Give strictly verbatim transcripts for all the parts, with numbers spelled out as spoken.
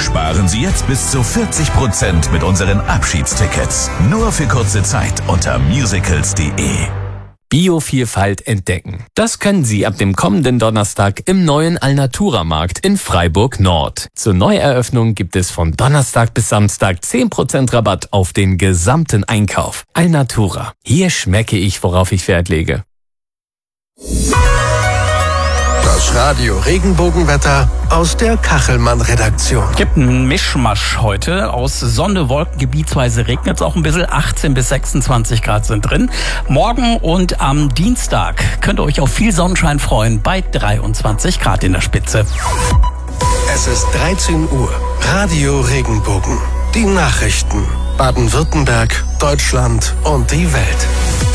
Sparen Sie jetzt bis zu vierzig Prozent mit unseren Abschiedstickets. Nur für kurze Zeit unter musicals punkt de. Biovielfalt entdecken. Das können Sie ab dem kommenden Donnerstag im neuen Alnatura-Markt in Freiburg Nord. Zur Neueröffnung gibt es von Donnerstag bis Samstag zehn Prozent Rabatt auf den gesamten Einkauf. Alnatura. Hier schmecke ich, worauf ich Wert lege. Das Radio Regenbogenwetter aus der Kachelmann-Redaktion. Gibt einen Mischmasch heute. Aus Sonne, Wolken, gebietsweise regnet es auch ein bisschen. achtzehn bis sechsundzwanzig Grad sind drin. Morgen und am Dienstag könnt ihr euch auf viel Sonnenschein freuen bei dreiundzwanzig Grad in der Spitze. Es ist dreizehn Uhr. Radio Regenbogen. Die Nachrichten. Baden-Württemberg, Deutschland und die Welt.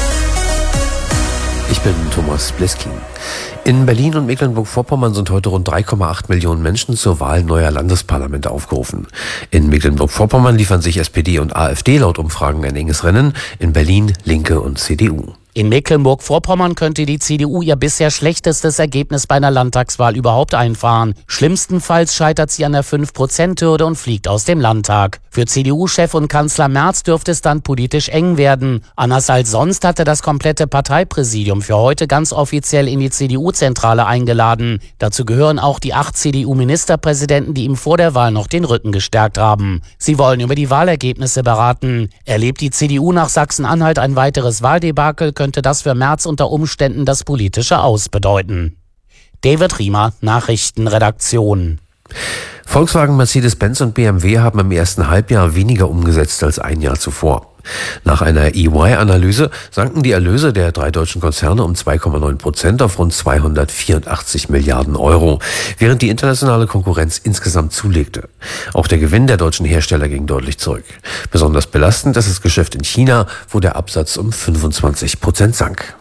Ich bin Thomas Bleskin. In Berlin und Mecklenburg-Vorpommern sind heute rund drei Komma acht Millionen Menschen zur Wahl neuer Landesparlamente aufgerufen. In Mecklenburg-Vorpommern liefern sich S P D und AfD laut Umfragen ein enges Rennen, in Berlin Linke und C D U. In Mecklenburg-Vorpommern könnte die C D U ihr bisher schlechtestes Ergebnis bei einer Landtagswahl überhaupt einfahren. Schlimmstenfalls scheitert sie an der fünf Prozent Hürde und fliegt aus dem Landtag. Für C D U-Chef und Kanzler Merz dürfte es dann politisch eng werden. Anders als sonst hatte das komplette Parteipräsidium für heute ganz offiziell in die C D U-Zentrale eingeladen. Dazu gehören auch die acht C D U-Ministerpräsidenten, die ihm vor der Wahl noch den Rücken gestärkt haben. Sie wollen über die Wahlergebnisse beraten. Erlebt die C D U nach Sachsen-Anhalt ein weiteres Wahldebakel, könnte das für Merz unter Umständen das politische Aus bedeuten. David Riemer, Nachrichtenredaktion. Volkswagen, Mercedes-Benz und B M W haben im ersten Halbjahr weniger umgesetzt als ein Jahr zuvor. Nach einer E Y-Analyse sanken die Erlöse der drei deutschen Konzerne um zwei Komma neun Prozent auf rund zweihundertvierundachtzig Milliarden Euro, während die internationale Konkurrenz insgesamt zulegte. Auch der Gewinn der deutschen Hersteller ging deutlich zurück. Besonders belastend ist das Geschäft in China, wo der Absatz um fünfundzwanzig Prozent sank.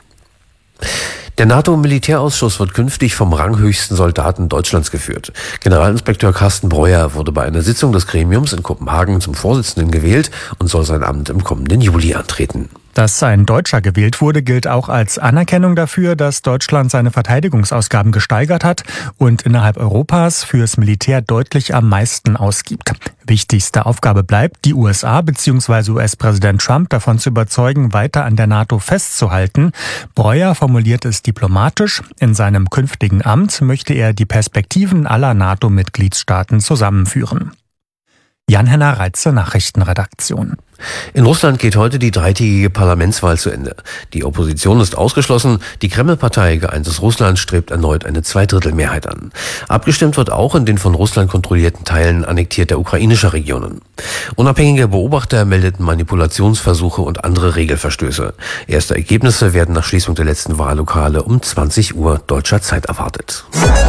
Der NATO-Militärausschuss wird künftig vom ranghöchsten Soldaten Deutschlands geführt. Generalinspekteur Carsten Breuer wurde bei einer Sitzung des Gremiums in Kopenhagen zum Vorsitzenden gewählt und soll sein Amt im kommenden Juli antreten. Dass ein Deutscher gewählt wurde, gilt auch als Anerkennung dafür, dass Deutschland seine Verteidigungsausgaben gesteigert hat und innerhalb Europas fürs Militär deutlich am meisten ausgibt. Wichtigste Aufgabe bleibt, die U S A bzw. U S-Präsident Trump davon zu überzeugen, weiter an der NATO festzuhalten. Breuer formuliert es diplomatisch. In seinem künftigen Amt möchte er die Perspektiven aller NATO-Mitgliedstaaten zusammenführen. Jan-Henner Reitze, Nachrichtenredaktion. In Russland geht heute die dreitägige Parlamentswahl zu Ende. Die Opposition ist ausgeschlossen. Die Kreml-Partei Geeintes Russland strebt erneut eine Zweidrittelmehrheit an. Abgestimmt wird auch in den von Russland kontrollierten Teilen annektierter ukrainischer Regionen. Unabhängige Beobachter meldeten Manipulationsversuche und andere Regelverstöße. Erste Ergebnisse werden nach Schließung der letzten Wahllokale um zwanzig Uhr deutscher Zeit erwartet.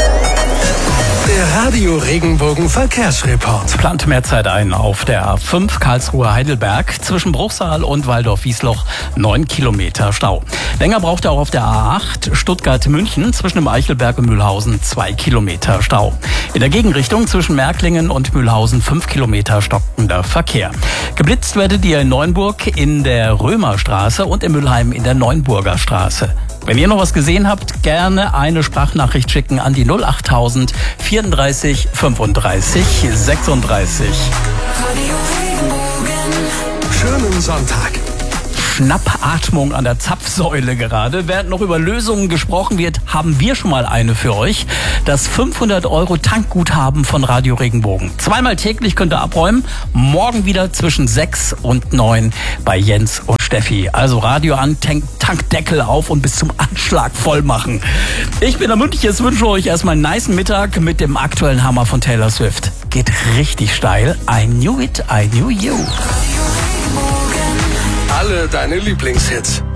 Der Radio Regenbogen Verkehrsreport. Plant mehr Zeit ein auf der A fünf Karlsruhe-Heidelberg zwischen Bruchsal und Waldorf-Wiesloch neun Kilometer Stau. Länger braucht er auch auf der A acht Stuttgart-München zwischen dem Eichelberg und Mühlhausen zwei Kilometer Stau. In der Gegenrichtung zwischen Märklingen und Mühlhausen fünf Kilometer stockender Verkehr. Geblitzt werdet ihr in Neuenburg in der Römerstraße und in Mülheim in der Neuenburger Straße. Wenn ihr noch was gesehen habt, gerne eine Sprachnachricht schicken an die null achttausend vierunddreißig fünfunddreißig sechsunddreißig. Schönen Sonntag. Schnappatmung an der Zapfsäule gerade. Während noch über Lösungen gesprochen wird, haben wir schon mal eine für euch. Das fünfhundert Euro Tankguthaben von Radio Regenbogen. Zweimal täglich könnt ihr abräumen. Morgen wieder zwischen sechs und neun bei Jens und Steffi. Also Radio an, Tank, Tankdeckel auf und bis zum Anschlag voll machen. Ich bin der Münchens, wünsche euch erstmal einen nicen Mittag mit dem aktuellen Hammer von Taylor Swift. Geht richtig steil. I knew it, I knew you. Alle deine Lieblingshits.